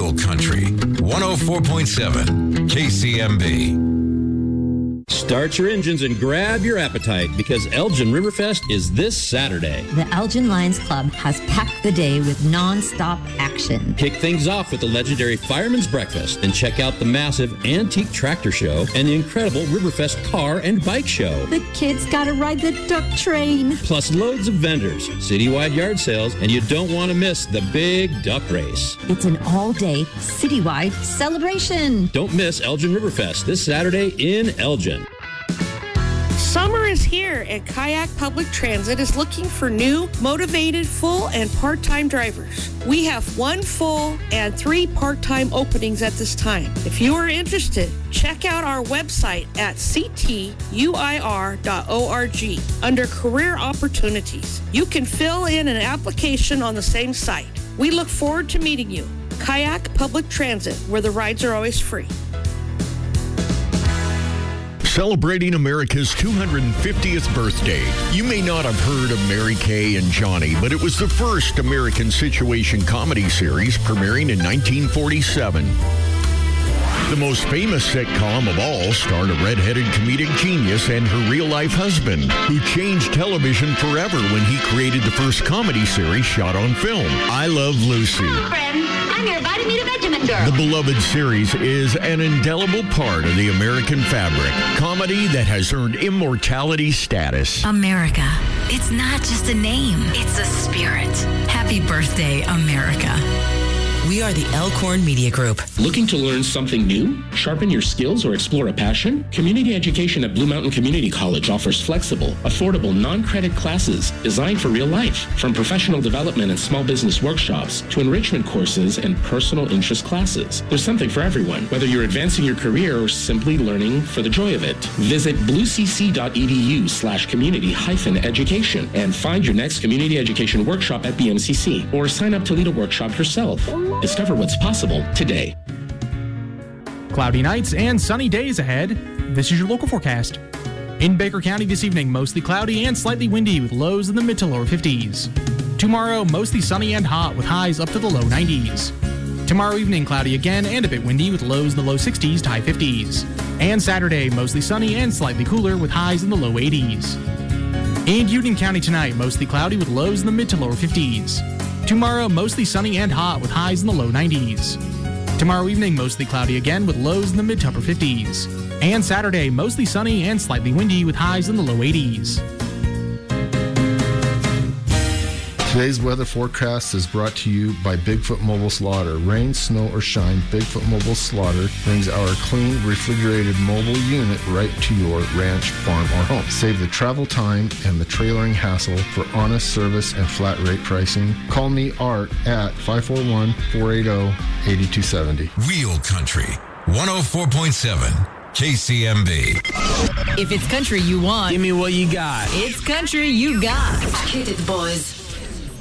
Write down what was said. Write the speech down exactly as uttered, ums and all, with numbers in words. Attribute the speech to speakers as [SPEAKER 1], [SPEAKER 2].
[SPEAKER 1] Real Country, one oh four point seven K C M B.
[SPEAKER 2] Start your engines and grab your appetite because Elgin Riverfest is this Saturday.
[SPEAKER 3] The Elgin Lions Club has packed the day with non-stop action.
[SPEAKER 2] Kick things off with the legendary Fireman's Breakfast and check out the massive antique tractor show and the incredible Riverfest car and bike show.
[SPEAKER 3] The kids gotta ride the duck train.
[SPEAKER 2] Plus loads of vendors, citywide yard sales, and you don't want to miss the big duck race.
[SPEAKER 3] It's an all-day, citywide celebration.
[SPEAKER 2] Don't miss Elgin Riverfest this Saturday in Elgin.
[SPEAKER 4] Summer is here, and Kayak Public Transit is looking for new, motivated, full and part-time drivers. We have one full and three part-time openings at this time. If you are interested, check out our website at c t u i r dot org under Career Opportunities. You can fill in an application on the same site. We look forward to meeting you. Kayak Public Transit, where the rides are always free.
[SPEAKER 5] Celebrating America's two hundred fiftieth birthday. You may not have heard of Mary Kay and Johnny, but it was the first American situation comedy series premiering in nineteen forty-seven. The most famous sitcom of all starred a red-headed comedic genius and her real-life husband, who changed television forever when he created the first comedy series shot on film, I Love Lucy.
[SPEAKER 6] Hello, friends. I'm your Vitamin Regiment girl.
[SPEAKER 5] The beloved series is an indelible part of the American fabric, comedy that has earned immortality status.
[SPEAKER 7] America. It's not just a name, it's a spirit. Happy birthday, America.
[SPEAKER 8] We are the Elkhorn Media Group.
[SPEAKER 9] Looking to learn something new, sharpen your skills, or explore a passion? Community education at Blue Mountain Community College offers flexible, affordable, non-credit classes designed for real life. From professional development and small business workshops to enrichment courses and personal interest classes. There's something for everyone, whether you're advancing your career or simply learning for the joy of it. Visit bluecc.edu slash community hyphen education and find your next community education workshop at B M C C, or sign up to lead a workshop yourself. Discover what's possible today.
[SPEAKER 10] Cloudy nights and sunny days ahead. This is your local forecast. In Baker County this evening, mostly cloudy and slightly windy with lows in the mid to lower fifties. Tomorrow, mostly sunny and hot with highs up to the low nineties. Tomorrow evening, cloudy again and a bit windy with lows in the low sixties to high fifties. And Saturday, mostly sunny and slightly cooler with highs in the low eighties. In Union County tonight, mostly cloudy with lows in the mid to lower fifties. Tomorrow, mostly sunny and hot with highs in the low nineties. Tomorrow evening, mostly cloudy again with lows in the mid to upper fifties. And Saturday, mostly sunny and slightly windy with highs in the low eighties.
[SPEAKER 11] Today's weather forecast is brought to you by Bigfoot Mobile Slaughter. Rain, snow, or shine, Bigfoot Mobile Slaughter brings our clean, refrigerated mobile unit right to your ranch, farm, or home. Save the travel time and the trailering hassle for honest service and flat rate pricing. Call me, Art, at five four one, four eight zero, eight two seven zero.
[SPEAKER 1] Real Country, one oh four point seven K C M B.
[SPEAKER 8] If it's country you want,
[SPEAKER 12] give me what you got.
[SPEAKER 8] It's country you got.
[SPEAKER 6] Hit it, boys.